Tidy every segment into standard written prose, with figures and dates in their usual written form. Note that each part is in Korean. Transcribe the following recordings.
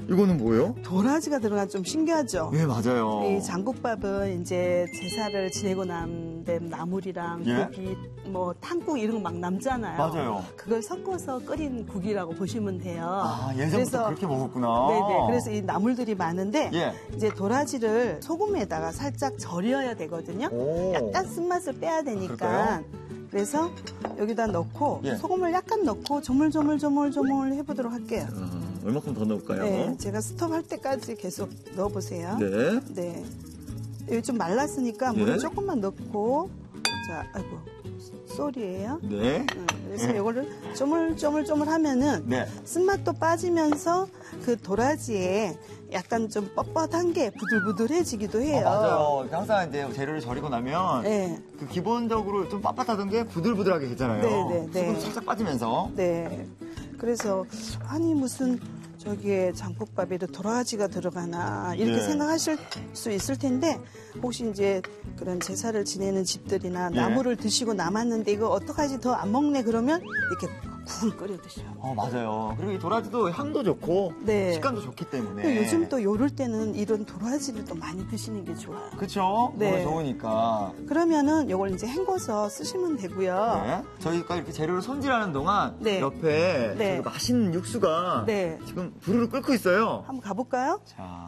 이거는 뭐예요? 도라지가 들어간 좀 신기하죠? 예, 맞아요. 이 장국밥은 이제 제사를 지내고 난 나물이랑 예? 고기, 뭐 탕국 이런 거 막 남잖아요. 맞아요. 그걸 섞어서 끓인 국이라고 보시면 돼요. 아, 예전부터 그렇게 먹었구나. 네네. 그래서 이 나물들이 많은데 예. 이제 도라지를 소금에다가 살짝 절여야 되거든요. 오. 약간 쓴맛을 빼야 되니까. 그럴까요? 그래서 여기다 넣고 예. 소금을 약간 넣고 조물조물 해보도록 할게요. 얼마큼 더 넣을까요? 네, 제가 스톱할 때까지 계속 넣어보세요. 네. 네. 여기 좀 말랐으니까 물을 예. 조금만 넣고, 자, 아이고, 쏠이에요. 네. 그래서 이거를 쪼물쪼물 하면은 네. 쓴맛도 빠지면서 그 도라지에 약간 좀 뻣뻣한 게 부들부들해지기도 해요. 맞아요. 항상 이제 재료를 절이고 나면 네. 그 기본적으로 좀 빳빳하던 게 부들부들하게 되잖아요. 네. 수분 살짝 빠지면서. 네. 그래서 아니 무슨 저기에 장국밥에도 도라지가 들어가나 이렇게 네. 생각하실 수 있을 텐데 혹시 이제 그런 제사를 지내는 집들이나 나물을 드시고 남았는데 이거 어떡하지 더 안 먹네 그러면 이렇게 국을 끓여 드셔요. 맞아요. 그리고 이 도라지도 향도 좋고 네. 식감도 좋기 때문에. 요즘 또 요럴 때는 이런 도라지를 또 많이 드시는 게 좋아요. 그쵸? 네. 너무 좋으니까. 그러면은 요걸 이제 헹궈서 쓰시면 되고요. 네. 저희가 이렇게 재료를 손질하는 동안 네. 옆에 네. 저기 맛있는 육수가 네. 지금 부르르 끓고 있어요. 한번 가볼까요?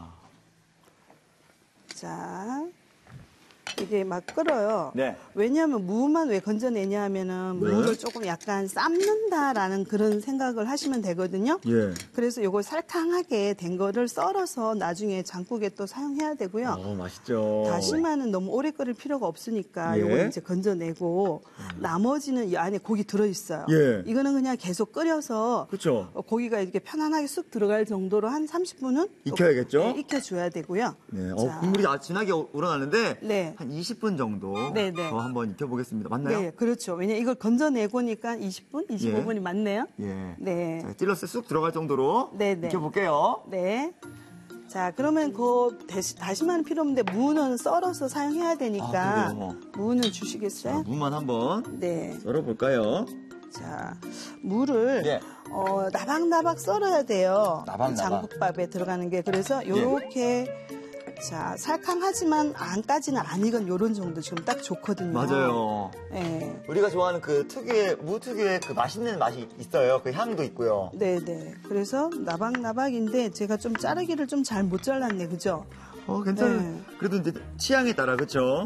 자, 이게 막 끓어요. 네. 왜냐하면 무만 왜 건져내냐 하면은 네. 무를 조금 약간 삶는다라는 그런 생각을 하시면 되거든요. 예. 그래서 요걸 살캉하게 된 거를 썰어서 나중에 장국에 또 사용해야 되고요. 맛있죠. 다시마는 너무 오래 끓일 필요가 없으니까 예. 요걸 이제 건져내고 나머지는 이 안에 고기 들어있어요. 예. 이거는 그냥 계속 끓여서 그쵸. 고기가 이렇게 편안하게 쑥 들어갈 정도로 한 30분은 익혀야겠죠? 네, 익혀줘야 되고요. 네. 자. 국물이 진하게 우러나는데 네. 한 20분 정도 네. 더 한번 익혀보겠습니다. 맞나요? 네, 그렇죠. 왜냐 이걸 건져내고니까 20분, 25분이 맞네요. 예. 네. 자, 찔러서 쑥 들어갈 정도로 네. 익혀볼게요. 네. 자, 그러면 그 다시마는 필요 없는데 무는 썰어서 사용해야 되니까 그래요? 무는 자, 주시겠어요? 무만 한번 네. 썰어볼까요? 자, 무를 예. 나박나박 썰어야 돼요. 나박나박. 장국밥에 들어가는 게 그래서 요렇게 자, 살캉하지만 안까지는 안 익은 요런 정도 지금 딱 좋거든요. 맞아요. 네. 우리가 좋아하는 그 무 특유의 그 맛있는 맛이 있어요. 그 향도 있고요. 네네. 그래서 나박나박인데 제가 좀 자르기를 좀 잘 못 잘랐네, 그죠? 괜찮아요. 네. 그래도 이제 취향에 따라, 그쵸?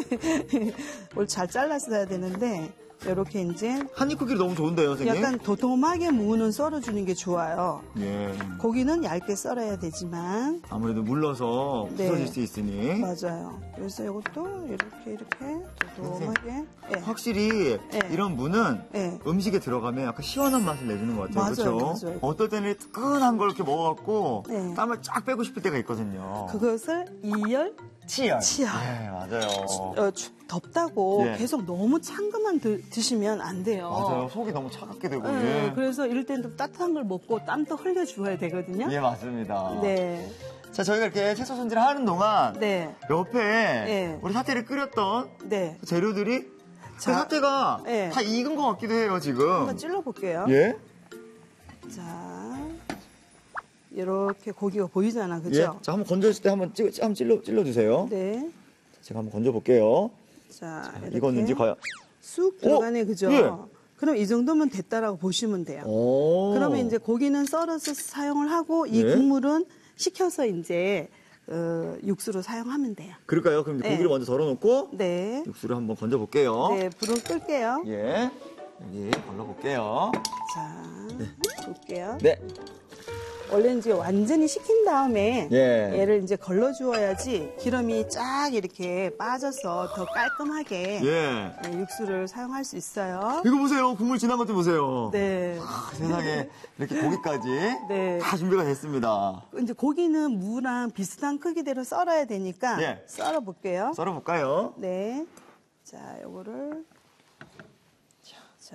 뭘 잘 잘랐어야 되는데 이렇게 이제 한입 크기도 너무 좋은데요, 선생님? 약간 도톰하게 무는 썰어주는 게 좋아요. 예. 고기는 얇게 썰어야 되지만 아무래도 물러서 네. 부서질 수 있으니. 맞아요. 그래서 이것도 이렇게 도톰하게. 네. 확실히 네. 이런 무는 네. 음식에 들어가면 약간 시원한 맛을 내주는 것 같아요. 맞아요, 그렇죠? 맞아요. 어떨 때는 뜨끈한 걸 이렇게 먹어갖고 네. 땀을 쫙 빼고 싶을 때가 있거든요. 그것을 이열 치열. 치열. 네, 맞아요. 덥다고 네. 계속 너무 찬 것만 드시면 안 돼요. 맞아요. 속이 너무 차갑게 되고. 네, 예. 그래서 이럴 때는 좀 따뜻한 걸 먹고 땀도 흘려주어야 되거든요. 예, 맞습니다. 네. 자, 저희가 이렇게 채소 손질을 하는 동안 네. 옆에 네. 우리 사태를 끓였던 네. 그 재료들이 제 자, 사태가 네. 다 익은 것 같기도 해요, 지금. 한번 찔러볼게요. 예? 자, 이렇게 고기가 보이잖아, 그죠? 예. 자, 한번 건졌을 때 한번 찔러주세요. 네. 제가 한번 건져볼게요. 자, 이렇게 익었는지 과연. 쑥 들어가네, 그죠? 예. 그럼 이 정도면 됐다라고 보시면 돼요. 오. 그러면 이제 고기는 썰어서 사용을 하고 이 예. 국물은 식혀서 이제 육수로 사용하면 돼요. 그럴까요? 그럼 이제 네. 고기를 먼저 덜어놓고 네. 육수를 한번 건져볼게요. 네, 불을 끌게요. 예. 여기 걸러볼게요. 자, 볼게요. 네. 원래 이제 완전히 식힌 다음에 예. 얘를 이제 걸러 주어야지 기름이 쫙 이렇게 빠져서 더 깔끔하게 예. 육수를 사용할 수 있어요. 이거 보세요. 국물 진한 것 좀 보세요. 네. 세상에 이렇게 고기까지 네. 다 준비가 됐습니다. 이제 고기는 무랑 비슷한 크기대로 썰어야 되니까 예. 썰어 볼게요. 썰어볼까요? 네. 자, 요거를 자.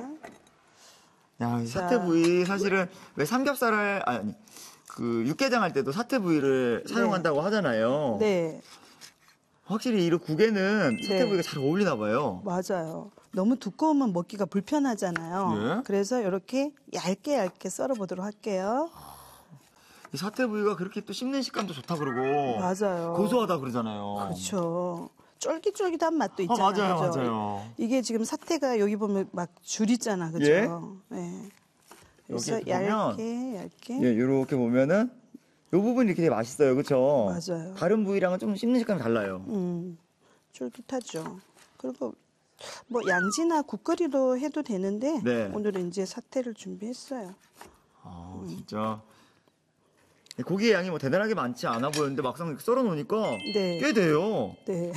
야, 이 자. 사태 부위 사실은 왜 삼겹살을 그 육개장 할 때도 사태 부위를 사용한다고 하잖아요. 네. 확실히 이 국에는 사태 네. 부위가 잘 어울리나 봐요. 맞아요. 너무 두꺼우면 먹기가 불편하잖아요. 예. 그래서 이렇게 얇게 썰어 보도록 할게요. 이 사태 부위가 그렇게 또 씹는 식감도 좋다 그러고 맞아요. 고소하다 그러잖아요. 그렇죠. 쫄깃쫄깃한 맛도 있잖아요. 맞아요, 그죠? 맞아요. 이게 지금 사태가 여기 보면 막 줄 있잖아, 그죠? 예? 네. 그래서 여기 보면 얇게. 예, 이렇게 보면은 이 부분이 이렇게 되게 맛있어요, 그렇죠? 맞아요. 다른 부위랑은 좀 씹는 식감이 달라요. 쫄깃하죠. 그리고 뭐 양지나 국거리로 해도 되는데 네. 오늘은 이제 사태를 준비했어요. 아, 진짜. 고기의 양이 뭐 대단하게 많지 않아 보였는데 막상 이렇게 썰어 놓으니까 네. 꽤 돼요. 네.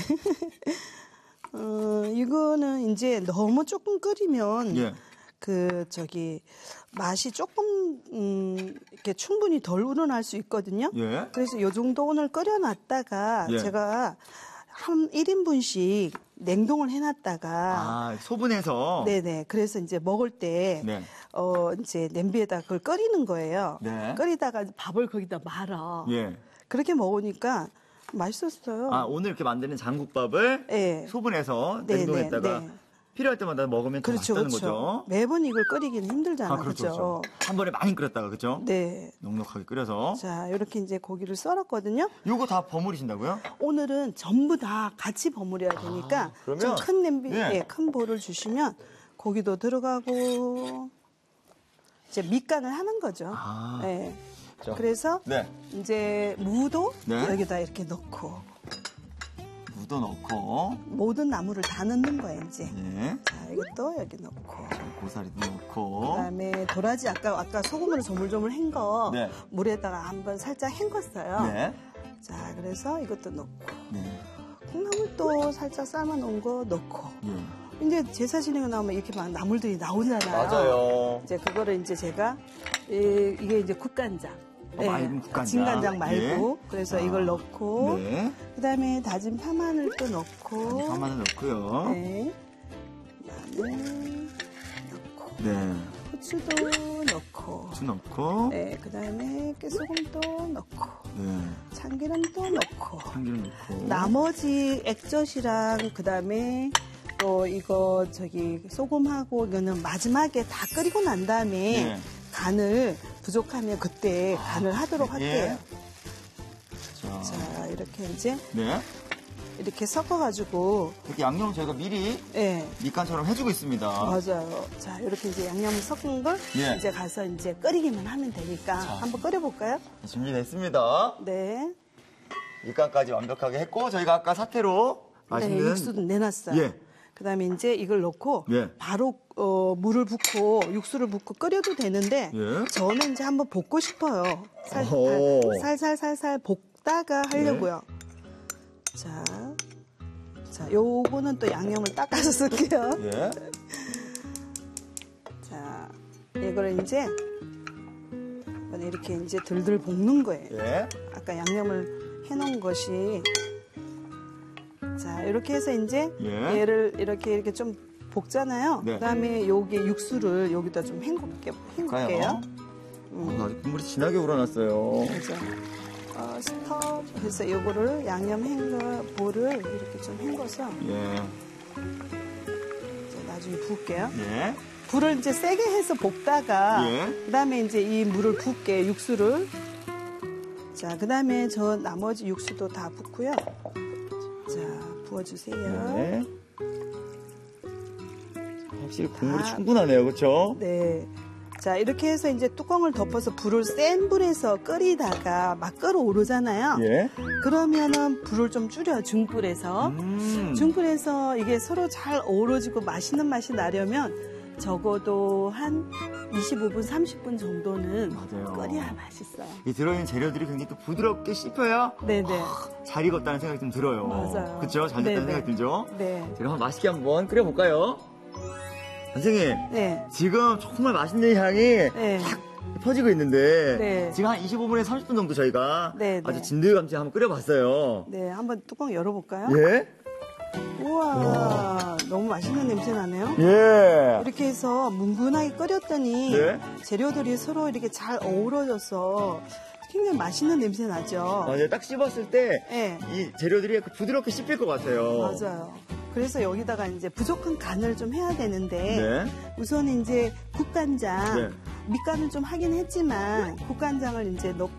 이거는 이제 너무 조금 끓이면 예. 맛이 조금 이렇게 충분히 덜 우러날 수 있거든요. 예. 그래서 이 정도 오늘 끓여놨다가 예. 제가 한 1인분씩 냉동을 해놨다가 아, 소분해서. 네네. 그래서 이제 먹을 때 네. 이제 냄비에다 그걸 끓이는 거예요. 네. 끓이다가 밥을 거기다 말아. 예. 그렇게 먹으니까 맛있었어요. 아, 오늘 이렇게 만드는 장국밥을 네. 소분해서 네, 냉동했다가 네, 네. 필요할 때마다 먹으면 더 그렇죠, 맛있다는 그렇죠. 거죠. 매번 이걸 끓이기는 힘들잖아요. 아, 그렇죠, 그렇죠. 그렇죠. 한 번에 많이 끓였다가, 그렇죠? 네. 넉넉하게 끓여서. 자, 이렇게 이제 고기를 썰었거든요. 요거 다 버무리신다고요? 오늘은 전부 다 같이 버무려야 되니까 그러면- 좀 큰 냄비, 예. 예, 큰 볼을 주시면 고기도 들어가고 이제 밑간을 하는 거죠. 아. 예. 그렇죠. 그래서 네. 이제 무도 네. 여기다 이렇게 넣고 무도 넣고. 모든 나물을 다 넣는 거예요, 이제. 예. 자, 이것도 여기 넣고. 고사리도 넣고. 그다음에 도라지 아까 소금으로 조물조물 한 거 네. 물에다가 한번 살짝 헹궜어요. 네. 자, 그래서 이것도 넣고 네. 콩나물도 살짝 삶아 놓은 거 넣고. 예. 이제 제사 지내고 나면 이렇게 막 나물들이 나오잖아요. 맞아요. 이제 그거를 이제 제가 이게 이제 국간장. 맑은 국간장. 진간장 말고 예. 그래서 아, 이걸 넣고 네. 그다음에 다진 파마늘 또 넣고 파마늘 넣고요. 네. 마늘 넣고 네. 후추도 넣고 후추 넣고. 네, 그다음에 깨소금도 넣고 네. 참기름도 넣고 참기름 넣고. 나머지 액젓이랑 그다음에 또 이거 소금하고 이거는 마지막에 다 끓이고 난 다음에 네. 간을 부족하면 그때 간을 하도록 예. 할게요. 자. 자, 이렇게 이제 네. 이렇게 섞어가지고 이렇게 양념 저희가 미리 예. 밑간처럼 해주고 있습니다. 맞아요. 자, 이렇게 이제 양념을 섞은 걸 예. 이제 가서 이제 끓이기만 하면 되니까 한번 끓여볼까요? 준비됐습니다. 네. 밑간까지 완벽하게 했고 저희가 아까 사태로 맛있는 네, 육수도 내놨어요. 예. 그다음에 이제 이걸 넣고 예. 바로 물을 붓고 육수를 붓고 끓여도 되는데 예. 저는 이제 한번 볶고 싶어요. 오. 살살 볶다가 하려고요. 자, 요거는 또 양념을 닦아서 쓸게요. 예. 자, 이걸 이제 이렇게 이제 들들 볶는 거예요. 예. 아까 양념을 해놓은 것이 자, 이렇게 해서 이제 예. 얘를 이렇게 좀 볶잖아요. 네. 그다음에 요게 육수를 여기다 좀 헹굴게요. 아직 국물이 진하게 우러났어요. 그죠. 스톱 해서 요거를 양념 볼을 이렇게 좀 헹궈서 예. 이제 나중에 부을게요. 예. 불을 이제 세게 해서 볶다가 예. 그다음에 이제 이 물을 붓게 육수를 자, 그다음에 저 나머지 육수도 다 붓고요. 자, 부어주세요. 네. 확실히 국물이 다- 충분하네요, 그렇죠? 네. 자, 이렇게 해서 이제 뚜껑을 덮어서 불을 센 불에서 끓이다가 막 끓어오르잖아요. 예. 그러면은 불을 좀 줄여요, 중불에서. 중불에서 이게 서로 잘 어우러지고 맛있는 맛이 나려면 적어도 한 25분, 30분 정도는 맞아요. 끓여야 맛있어요. 이 들어있는 재료들이 굉장히 또 부드럽게 씹혀야 네네. 잘 익었다는 생각이 좀 들어요. 맞아요. 그렇죠? 잘 됐다는 네네. 생각이 들죠? 네. 제가 한번 맛있게 한번 끓여볼까요? 선생님, 네. 지금 정말 맛있는 향이 네. 확 퍼지고 있는데 네. 지금 한 25분에 30분 정도 저희가 네, 아주 네. 진득감지 한번 끓여봤어요. 네. 한번 뚜껑 열어볼까요? 예? 우와. 너무 맛있는 냄새 나네요. 예. 이렇게 해서 뭉근하게 끓였더니 네. 재료들이 서로 이렇게 잘 어우러져서 굉장히 맛있는 냄새 나죠. 맞아요. 딱 씹었을 때 네. 이 재료들이 부드럽게 씹힐 것 같아요. 맞아요. 그래서 여기다가 이제 부족한 간을 좀 해야 되는데 네. 우선 이제 국간장 네. 밑간을 좀 하긴 했지만 국간장을 이제 넣고